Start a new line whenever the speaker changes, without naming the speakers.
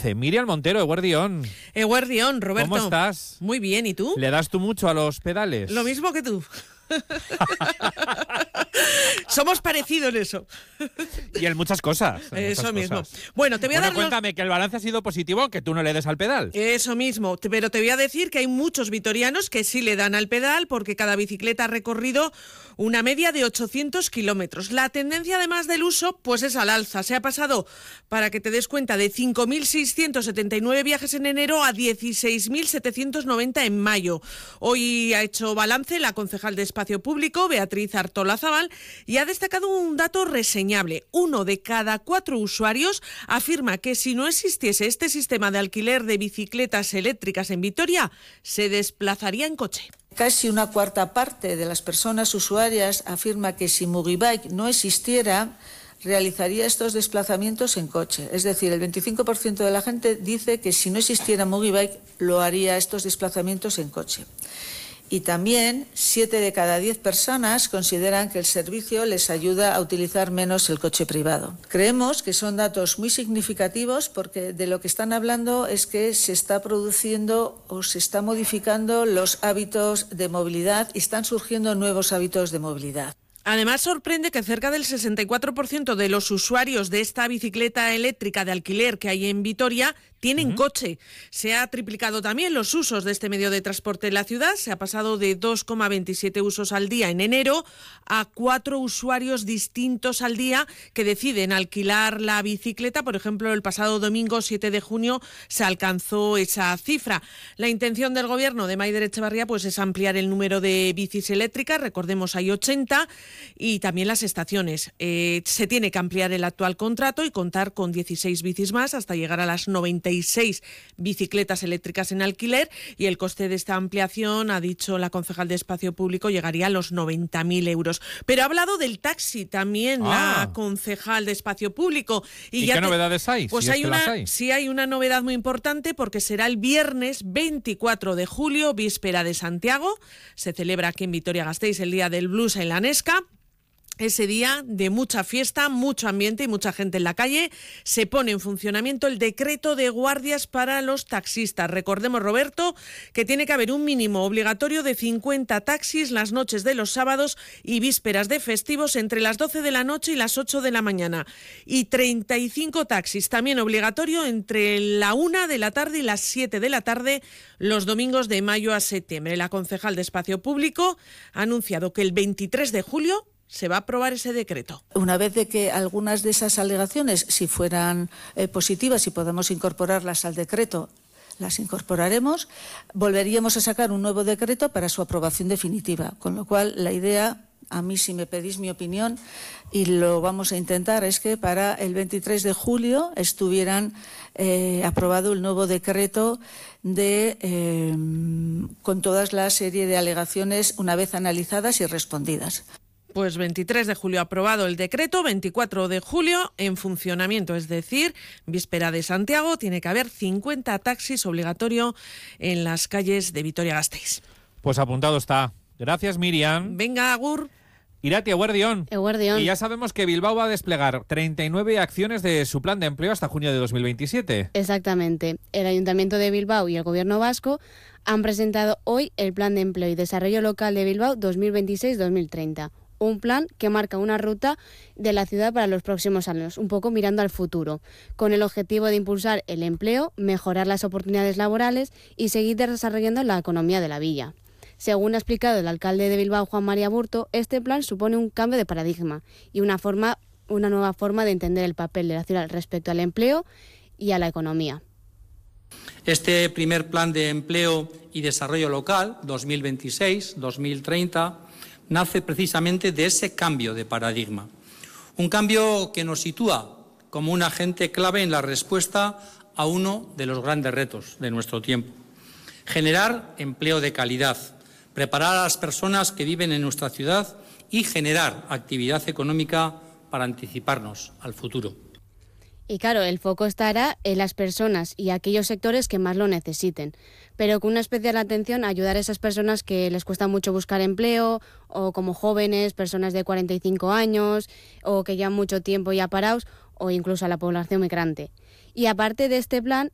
15. Miriam Montero, Eguerdión.
Eguerdión, Roberto.
¿Cómo estás?
Muy bien, ¿y tú?
¿Le das tú mucho a los pedales?
Lo mismo que tú. Somos parecidos en eso.
Y en muchas cosas.
Eso mismo. Bueno, te voy a dar
cuéntame que el balance ha sido positivo, aunque tú no le des al pedal.
Eso mismo, pero te voy a decir que hay muchos vitorianos que sí le dan al pedal porque cada bicicleta ha recorrido una media de 800 kilómetros. La tendencia, además del uso, pues es al alza. Se ha pasado, para que te des cuenta, de 5.679 viajes en enero a 16.790 en mayo. Hoy ha hecho balance la concejal de Espacio Público, Beatriz Artolazabal, y ha destacado un dato reseñable. 1 de cada 4 usuarios afirma que si no existiese este sistema de alquiler de bicicletas eléctricas en Vitoria, se desplazaría en coche.
Casi una cuarta parte de las personas usuarias afirma que si Mugibike no existiera, realizaría estos desplazamientos en coche. Es decir, el 25% de la gente dice que si no existiera Mugibike, lo haría estos desplazamientos en coche. Y también 7 de cada 10 personas consideran que el servicio les ayuda a utilizar menos el coche privado. Creemos que son datos muy significativos porque de lo que están hablando es que se está produciendo o se está modificando los hábitos de movilidad y están surgiendo nuevos hábitos de movilidad.
Además, sorprende que cerca del 64% de los usuarios de esta bicicleta eléctrica de alquiler que hay en Vitoria tienen coche. Se ha triplicado también los usos de este medio de transporte en la ciudad. Se ha pasado de 2,27 usos al día en enero a 4 usuarios distintos al día que deciden alquilar la bicicleta. Por ejemplo, el pasado domingo 7 de junio se alcanzó esa cifra. La intención del gobierno de Maider Etxebarria pues, es ampliar el número de bicis eléctricas. Recordemos, hay 80. Y también las estaciones. Se tiene que ampliar el actual contrato y contar con 16 bicis más hasta llegar a las 96 bicicletas eléctricas en alquiler, y el coste de esta ampliación, ha dicho la concejal de Espacio Público, llegaría a los 90.000 euros. Pero ha hablado del taxi también la concejal de Espacio Público.
¿Y qué novedades hay?
Pues sí hay una novedad muy importante, porque será el viernes 24 de julio, víspera de Santiago. Se celebra aquí en Vitoria-Gasteiz el Día del Blues en la Nesca. Ese día de mucha fiesta, mucho ambiente y mucha gente en la calle, se pone en funcionamiento el decreto de guardias para los taxistas. Recordemos, Roberto, que tiene que haber un mínimo obligatorio de 50 taxis las noches de los sábados y vísperas de festivos entre las 12 de la noche y las 8 de la mañana. Y 35 taxis, también obligatorio, entre la 1 de la tarde y las 7 de la tarde los domingos de mayo a septiembre. La concejal de Espacio Público ha anunciado que el 23 de julio se va a aprobar ese decreto.
Una vez de que algunas de esas alegaciones, si fueran positivas y podemos incorporarlas al decreto, las incorporaremos, volveríamos a sacar un nuevo decreto para su aprobación definitiva. Con lo cual, la idea, a mí si me pedís mi opinión, y lo vamos a intentar, es que para el 23 de julio estuvieran aprobado el nuevo decreto con toda la serie de alegaciones una vez analizadas y respondidas.
Pues 23 de julio aprobado el decreto, 24 de julio en funcionamiento, es decir, víspera de Santiago, tiene que haber 50 taxis obligatorio en las calles de Vitoria-Gasteiz.
Pues apuntado está. Gracias, Miriam.
Venga, agur.
Irati, Eguerdión.
Eguerdión.
Y ya sabemos que Bilbao va a desplegar 39 acciones de su plan de empleo hasta junio de 2027.
Exactamente. El Ayuntamiento de Bilbao y el Gobierno vasco han presentado hoy el Plan de Empleo y Desarrollo Local de Bilbao 2026-2030. Un plan que marca una ruta de la ciudad para los próximos años, un poco mirando al futuro, con el objetivo de impulsar el empleo, mejorar las oportunidades laborales y seguir desarrollando la economía de la villa. Según ha explicado el alcalde de Bilbao, Juan María Burto, este plan supone un cambio de paradigma y una nueva forma de entender el papel de la ciudad respecto al empleo y a la economía.
Este primer plan de empleo y desarrollo local, 2026-2030, nace precisamente de ese cambio de paradigma. Un cambio que nos sitúa como un agente clave en la respuesta a uno de los grandes retos de nuestro tiempo. Generar empleo de calidad, preparar a las personas que viven en nuestra ciudad y generar actividad económica para anticiparnos al futuro.
Y claro, el foco estará en las personas y aquellos sectores que más lo necesiten, pero con una especial atención a ayudar a esas personas que les cuesta mucho buscar empleo, o como jóvenes, personas de 45 años, o que llevan mucho tiempo ya parados, o incluso a la población migrante. Y aparte de este plan,